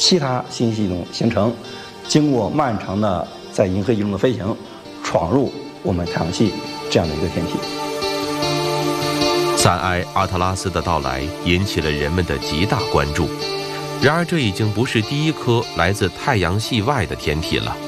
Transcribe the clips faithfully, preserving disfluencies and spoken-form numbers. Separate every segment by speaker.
Speaker 1: 其他星系统形成，经过漫长的在银河系中的飞行，闯入我们太阳系这样的一个天体。
Speaker 2: 三 I 阿特拉斯的到来引起了人们的极大关注。然而，这已经不是第一颗来自太阳系外的天体了。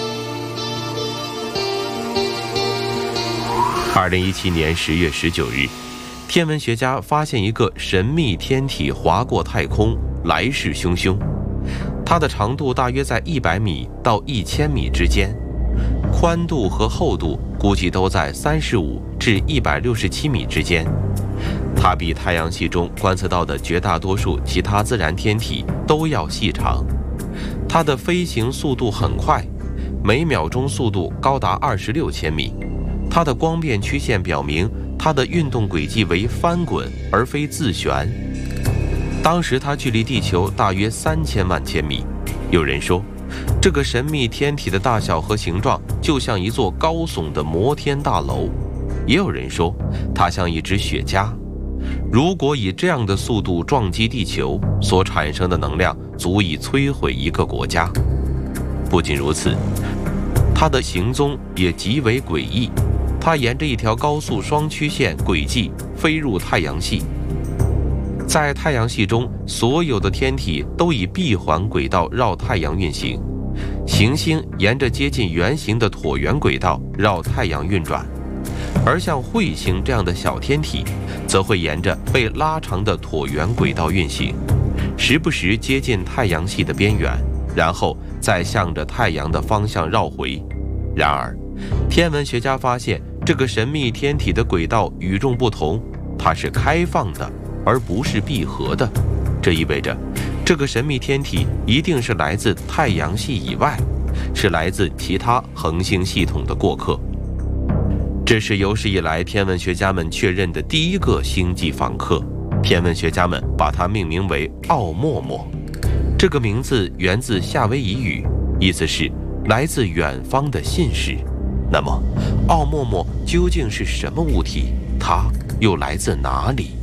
Speaker 2: 二零一七年十月十九日，天文学家发现一个神秘天体划过太空，来势汹汹。它的长度大约在一百米到一千米之间，宽度和厚度估计都在三十五至一百六十七米之间。它比太阳系中观测到的绝大多数其他自然天体都要细长。它的飞行速度很快，每秒钟速度高达二十六千米。它的光变曲线表明，它的运动轨迹为翻滚而非自旋。当时它距离地球大约三千万千米。有人说，这个神秘天体的大小和形状就像一座高耸的摩天大楼。也有人说，它像一只雪茄。如果以这样的速度撞击地球，所产生的能量足以摧毁一个国家。不仅如此，它的行踪也极为诡异。它沿着一条高速双曲线轨迹飞入太阳系。在太阳系中，所有的天体都以闭环轨道绕太阳运行，行星沿着接近圆形的椭圆轨道绕太阳运转。而像彗星这样的小天体，则会沿着被拉长的椭圆轨道运行，时不时接近太阳系的边缘，然后再向着太阳的方向绕回。然而，天文学家发现这个神秘天体的轨道与众不同，它是开放的，而不是闭合的。这意味着，这个神秘天体一定是来自太阳系以外，是来自其他恒星系统的过客。这是有史以来天文学家们确认的第一个星际访客，天文学家们把它命名为奥默默。这个名字源自夏威夷语，意思是来自远方的信使。那么，奥默默究竟是什么物体？它又来自哪里？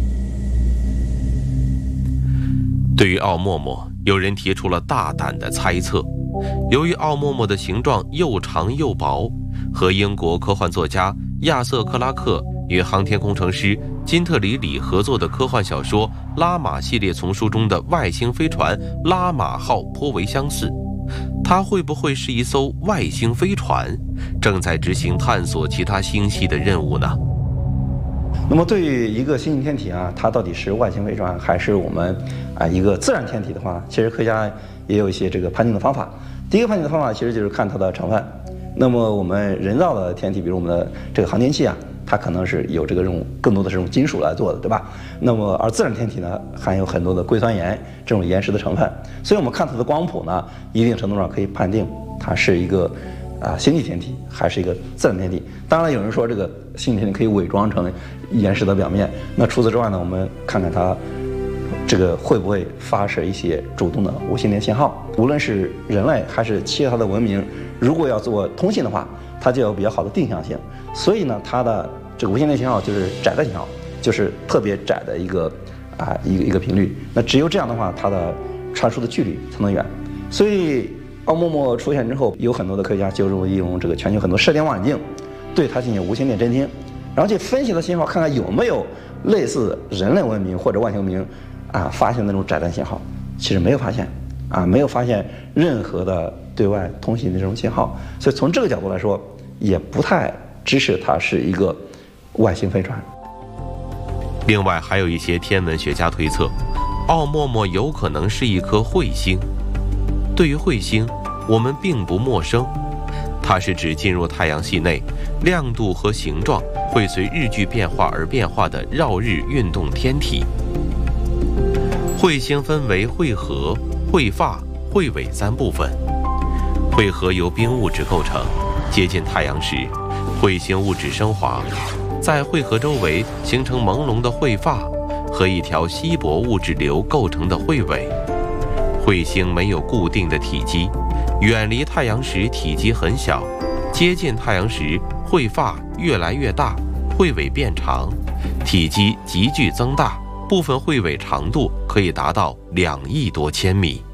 Speaker 2: 对于奥默默，有人提出了大胆的猜测。由于奥默默的形状又长又薄，和英国科幻作家亚瑟·克拉克与航天工程师金特里里合作的科幻小说《拉玛》系列丛书中的外星飞船拉玛号颇为相似。它会不会是一艘外星飞船，正在执行探索其他星系的任务呢？
Speaker 1: 那么对于一个新型天体啊，它到底是外星飞船还是我们啊一个自然天体的话，其实科学家也有一些这个判定的方法。第一个判定的方法其实就是看它的成分。那么我们人造的天体，比如我们的这个航天器啊，它可能是有这个这种更多的是用金属来做的，对吧？那么而自然天体呢，含有很多的硅酸盐这种岩石的成分，所以我们看它的光谱呢，一定程度上可以判定它是一个啊星际天体还是一个自然天体。当然有人说这个星际天体可以伪装成岩石的表面，那除此之外呢，我们看看它这个会不会发射一些主动的无线电信号。无论是人类还是其他的文明，如果要做通信的话，它就有比较好的定向性。所以呢，它的这个无线电信号就是窄的信号，就是特别窄的一个啊一个一个频率。那只有这样的话，它的传输的距离才能远。所以奥默默出现之后，有很多的科学家就用用这个全球很多射电望远镜对它进行无线电侦听，然后去分析它信号，看看有没有类似人类文明或者外星文明啊发现那种窄段信号。其实没有发现啊，没有发现任何的对外通信的这种信号。所以从这个角度来说，也不太支持它是一个外星飞船。
Speaker 2: 另外，还有一些天文学家推测，奥默默有可能是一颗彗星。对于彗星，我们并不陌生，它是指进入太阳系内，亮度和形状会随日距变化而变化的绕日运动天体。彗星分为彗核、彗发、彗尾三部分。彗核由冰物质构成，接近太阳时，彗星物质升华，在彗核周围形成朦胧的彗发和一条稀薄物质流构成的彗尾。彗星没有固定的体积，远离太阳时体积很小，接近太阳时彗发越来越大，彗尾变长，体积急剧增大，部分彗尾长度可以达到两亿多千米。